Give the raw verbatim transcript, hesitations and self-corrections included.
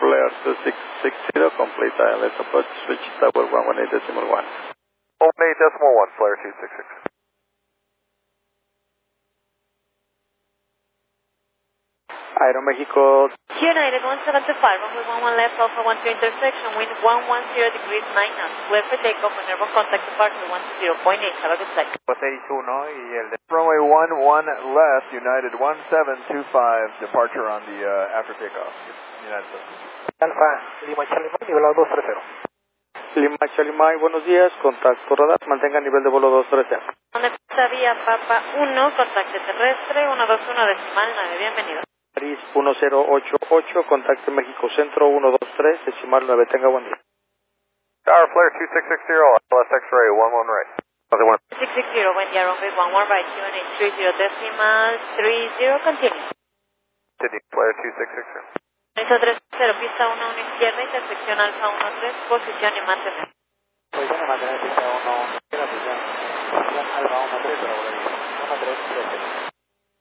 Flare two six six zero, complete I L S approach, switch tower one one eight decimal one. one one eight decimal one, Flare two six six. Aeroméxico. United one seven two five, runway one one left, Alpha one three intersection, wind one one zero degrees nine knots, clear for takeoff, and airborne contact departure one zero point eight, have a good flight. seis uno y el de runway one one left, United one seven two five, departure on the uh, after takeoff, United seven. Alfa, Lima Charlie Mike, nivel dos tres cero. Lima Charlie Mike, buenos días, contacto radar, mantenga nivel de vuelo dos tres cero. Donde vía Papa uno, contacto terrestre, uno dos uno decimal nueve, bienvenido. París uno cero ocho ocho, contacto México Centro uno dos tres, decimal nueve, tenga buen día. Tower Flare two six six zero, L S X-ray one one right. six six zero, buen día, runway one one right, Q N H three zero decimal three zero, continue. Sydney Flare two six six zero. Listo tres cero, pista uno uno izquierda, intersección Alfa uno tres, posición y mantener. Posición y mantener pista uno, izquierda, posición, posición Alfa uno tres, pero uno tres tres.